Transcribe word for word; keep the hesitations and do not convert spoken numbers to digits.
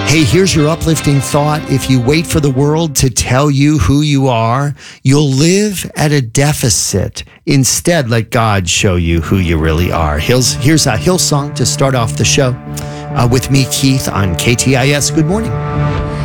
Hey, here's your uplifting thought. If you wait for the world to tell you who you are, you'll live at a deficit. Instead, let God show you who you really are. Here's, here's a Hillsong to start off the show uh, with me, Keith, on K T I S. Good morning.